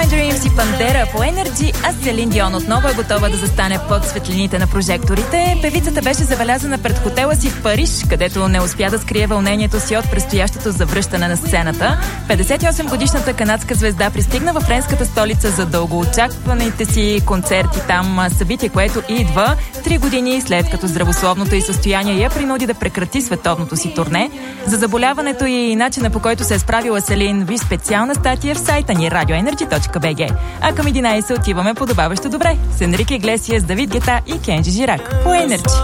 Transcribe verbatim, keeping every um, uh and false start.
My Dreams и Пантера по Energy, а Селин Дион отново е готова да застане под светлините на прожекторите. Певицата беше забелязана пред хотела си в Париж, където не успя да скрие вълнението си от предстоящото завръщане на сцената. петдесет и осем годишната канадска звезда пристигна във френската столица за дългоочакваните си концерти там, събитие, което идва три години след като здравословното й състояние я принуди да прекрати световното си турне. За заболяването и начина, по който се е справила Селин, ви специална статия в сайта ни радио енерджи точка би джи. А към единайсет отиваме подобаващо добре с Енрике Иглесиас, Давид Гета и Кенджи Жирак по Енерджи.